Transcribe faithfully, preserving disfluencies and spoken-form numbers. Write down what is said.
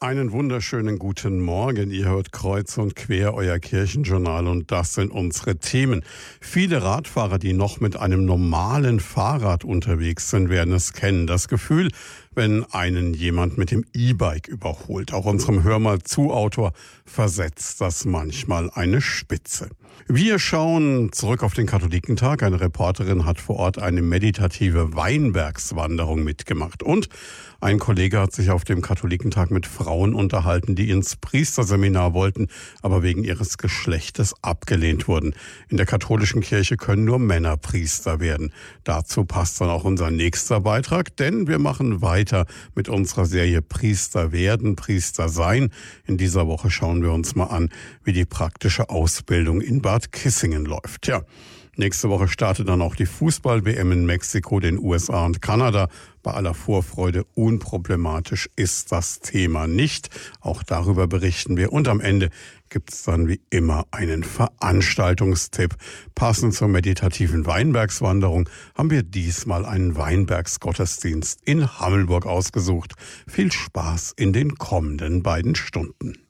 Einen wunderschönen guten Morgen. Ihr hört Kreuz und Quer, euer Kirchenjournal, und das sind unsere Themen. Viele Radfahrer, die noch mit einem normalen Fahrrad unterwegs sind, werden es kennen. Das Gefühl, wenn einen jemand mit dem E-Bike überholt. Auch unserem Hör mal zu Autor versetzt das manchmal eine Spitze. Wir schauen zurück auf den Katholikentag. Eine Reporterin hat vor Ort eine meditative Weinbergswanderung mitgemacht. Und ein Kollege hat sich auf dem Katholikentag mit Frauen unterhalten, die ins Priesterseminar wollten, aber wegen ihres Geschlechtes abgelehnt wurden. In der katholischen Kirche können nur Männer Priester werden. Dazu passt dann auch unser nächster Beitrag, denn wir machen weiter mit unserer Serie Priester werden, Priester sein. In dieser Woche schauen wir uns mal an, wie die praktische Ausbildung in Bad Kissingen läuft. Ja. Nächste Woche startet dann auch die Fußball-W M in Mexiko, den U S A und Kanada. Bei aller Vorfreude unproblematisch ist das Thema nicht. Auch darüber berichten wir. Und am Ende gibt es dann wie immer einen Veranstaltungstipp. Passend zur meditativen Weinbergswanderung haben wir diesmal einen Weinbergsgottesdienst in Hammelburg ausgesucht. Viel Spaß in den kommenden beiden Stunden.